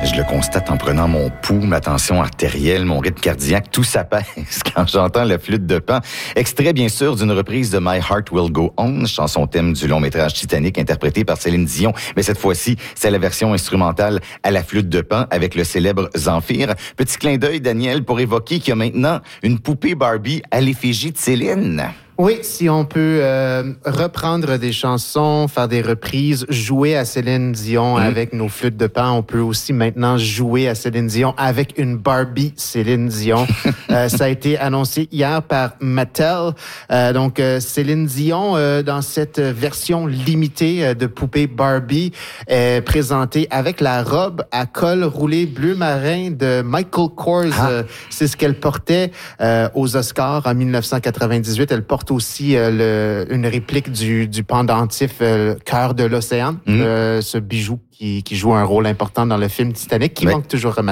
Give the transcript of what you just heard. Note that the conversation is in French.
Je le constate en prenant mon pouls, ma tension artérielle, mon rythme cardiaque, tout s'apaise quand j'entends la flûte de Pan. Extrait, bien sûr, d'une reprise de My Heart Will Go On, chanson thème du long-métrage Titanic interprété par Céline Dion. Mais cette fois-ci, c'est la version instrumentale à la flûte de Pan avec le célèbre Zamfir. Petit clin d'œil, Daniel, pour évoquer qu'il y a maintenant une poupée Barbie à l'effigie de Céline. Oui, si on peut reprendre des chansons, faire des reprises, jouer à Céline Dion avec nos flûtes de Pan, on peut aussi maintenant jouer à Céline Dion avec une Barbie Céline Dion. Ça a été annoncé hier par Mattel. Donc, Céline Dion, dans cette version limitée de poupée Barbie, est présentée avec la robe à col roulé bleu marin de Michael Kors. C'est ce qu'elle portait aux Oscars en 1998. Elle porte aussi une réplique du pendentif Cœur de l'océan, ce bijou qui joue un rôle important dans le film Titanic, qui manque toujours